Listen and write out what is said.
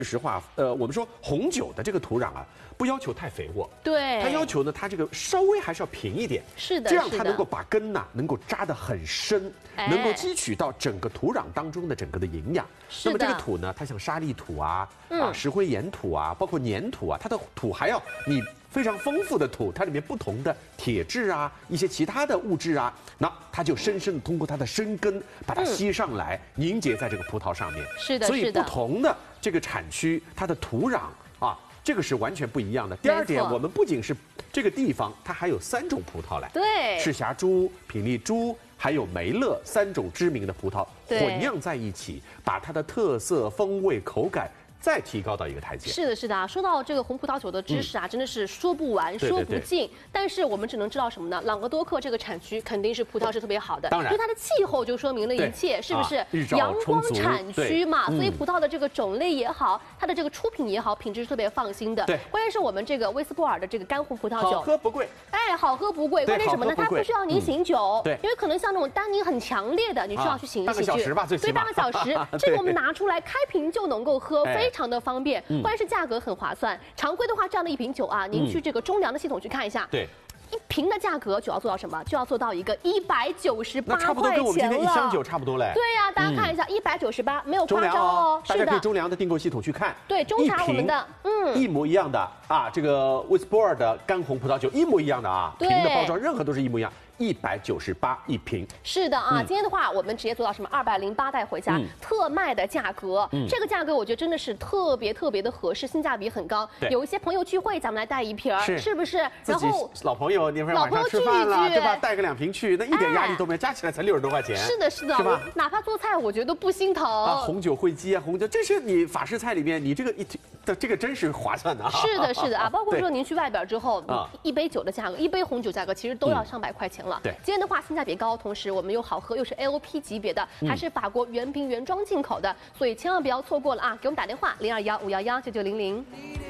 实话，我们说红酒的这个土壤啊，不要求太肥沃， 对， 它要求呢，它这个稍微还是要平一点， 是的， 这样它能够把根呐能够扎得很深，能够汲取到整个土壤当中的整个的营养。那么这个土呢，它像沙砾土啊、石灰岩土啊，包括粘土啊，它的土还要你非常丰富的土，它里面不同的铁质啊，一些其他的物质啊，那它就深深的通过它的生根把它吸上来，凝结在这个葡萄上面。 是的， 所以不同的这个产区，它的土壤啊，这个是完全不一样的。第二点，我们不仅是这个地方，它还有3种葡萄来， 对， 赤霞珠、品丽珠，还有梅乐3种知名的葡萄混酿在一起，把它的特色、风味、口感再提高到一个台阶。 是的，是的啊。说到这个红葡萄酒的知识啊，真的是说不完、说不尽。但是我们只能知道什么呢？朗格多克这个产区肯定是葡萄是特别好的， 当然， 因为它的气候就说明了一切，是不是？阳光产区嘛，所以葡萄的这个种类也好，它的这个出品也好，品质是特别放心的。 对， 关键是我们这个威斯波尔的这个干红葡萄酒， 好喝不贵。 哎，好喝不贵。关键什么呢？它不需要您醒酒， 对， 因为可能像那种单宁很强烈的，你需要去醒一醒去， 半个小时吧，最起码。 对，半个小时。这个我们拿出来开瓶就能够喝，非常的方便。关键是价格很划算，常规的话，这样的一瓶酒啊，您去这个中粮的系统去看一下， 对， 一瓶的价格就要做到什么？就要做到一个198块钱了。 那差不多跟我们今天1箱酒差不多嘞。 对呀，大家看一下，198没有夸张哦。 大家可以中粮的订购系统去看。 对，中查我们的， 一模一样的啊，这个威斯波尔的干红葡萄酒一模一样的啊，瓶的包装任何都是一模一样。198一瓶， 是的啊，今天的话我们直接做到什么208带回家，特卖的价格，这个价格我觉得真的是特别的合适，性价比很高。有一些朋友聚会，咱们来带一瓶，是不是？然后老朋友，你晚上吃饭了，对吧？带个2瓶去，那一点压力都没有，加起来才60多块钱。 是的，是吧？哪怕做菜，我觉得都不心疼啊。红酒烩鸡啊，红酒，这是你法式菜里面，你这个真是划算的。 是的啊，包括说您去外边之后，一杯酒的价格，一杯红酒价格其实都要上百块钱了。 对， 今天的话性价比高，同时我们又好喝，又是 AOP 级别的，还是法国原瓶原装进口的，所以千万不要错过了啊！给我们打电话0215119900。